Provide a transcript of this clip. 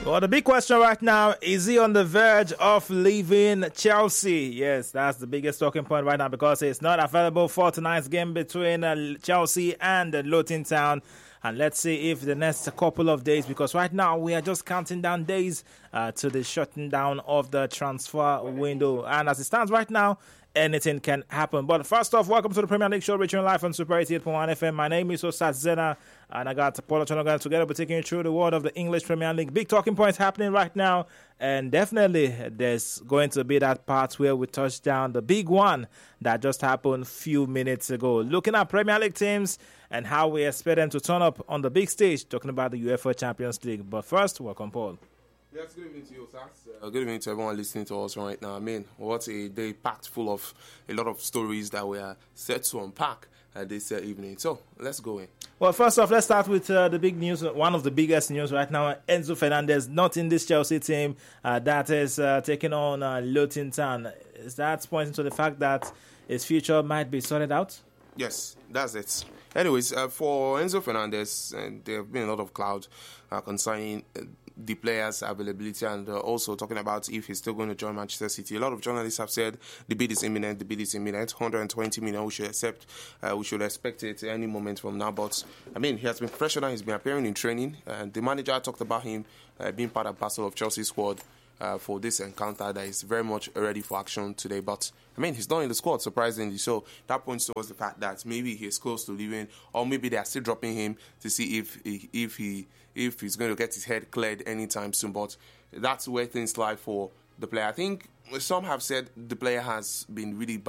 Well, the big question right now, is he on the verge of leaving Chelsea? Yes, that's the biggest talking point right now because it's not available for tonight's game between Chelsea and Luton Town. And let's see if the next couple of days, because right now we are just counting down days to the shutting down of the transfer window. And as it stands right now, anything can happen. But first off, welcome to the Premier League show, reaching live on Super 88.1 FM. My name is Osat Zena, and I got Paul Chanogan together. We're taking you through the world of the English Premier League. Big talking points happening right now, and definitely there's going to be that part where we touch down the big one that just happened a few minutes ago. Looking at Premier League teams and how we expect them to turn up on the big stage, talking about the UEFA Champions League. But first, welcome, Paul. Yes, good evening to you, Sas. Good evening to everyone listening to us right now. I mean, what a day packed full of a lot of stories that we are set to unpack this evening. So, let's go in. Well, first off, let's start with the big news. One of the biggest news right now, Enzo Fernandez not in this Chelsea team that is taking on Luton Town. Is that pointing to the fact that his future might be sorted out? Yes, that's it. Anyways, for Enzo Fernandez, there have been a lot of cloud concerning the player's availability and also talking about if he's still going to join Manchester City. A lot of journalists have said the bid is imminent. 120 million. We should expect it any moment from now. But I mean, he has been professional. He's been appearing in training, and the manager talked about him being part and parcel of Chelsea's squad for this encounter that is very much ready for action today. But I mean, he's not in the squad, surprisingly. So that points towards the fact that maybe he's close to leaving, or maybe they are still dropping him to see if he's going to get his head cleared anytime soon. But that's where things lie for the player. I think some have said the player has been really bad.